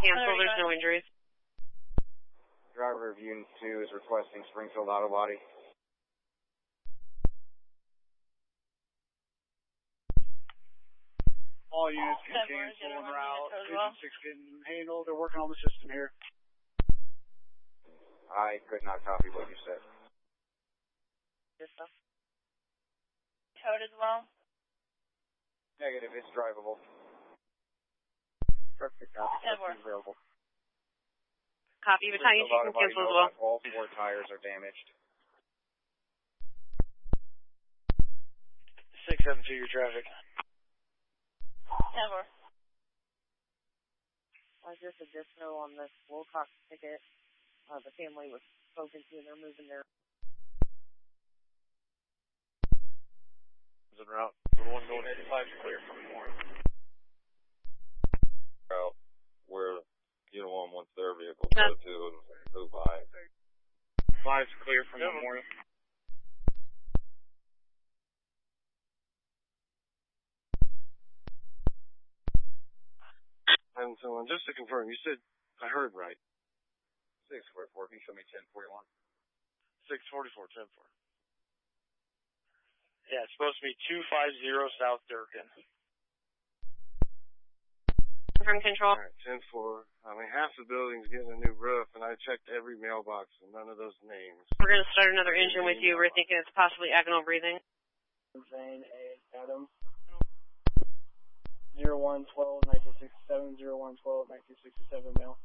cancel. There's no injuries. Driver of Unit 2 is requesting Springfield Auto Body. All units can cancel en route. Agent 6 getting handled. They're working on the system here. I could not copy what you said. This stuff. Towed as well? Negative, it's drivable. Perfect. Available. Copy. Battalion 2 can cancel as well. All 4 tires are damaged. 672, your traffic. 10-4. Just additional on this Wilcox ticket. The family was spoken to and they're moving their... En route. The one going 85 is clear from more. Out where Unit 1 wants their vehicle to go to and move by. 5's clear from Memorial. And so, just to confirm, you said, I heard right. 644, can you show me 1041? 644, 10-4. Yeah, it's supposed to be 250 South Durkin. From control. All right, 10-4. I mean, half the building's getting a new roof, and I checked every mailbox, and none of those names. We're going to start another engine with you. We're thinking it's possibly agonal breathing. Zane A. Adams. 01-12-1967, 01-12-1967 mail.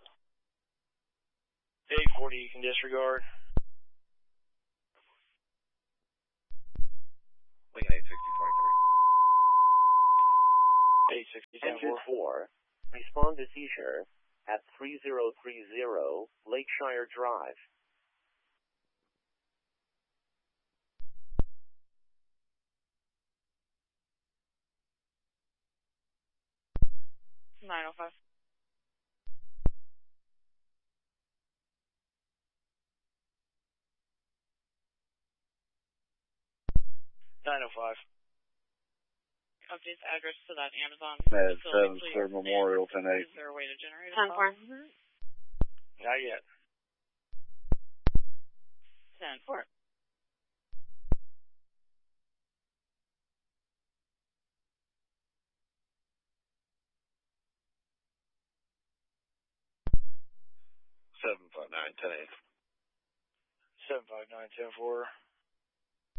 840, you can disregard. Lincoln 86023. 860, Engine 4, respond to seizure at 3030 Lakeshire Drive. Nine oh five. Updates address to that Amazon facility, please. 7 Memorial 10-8. Is there a way to generate a 10-4. Not yet. 10-4. Seven 5 9 10 8. 759-10-4.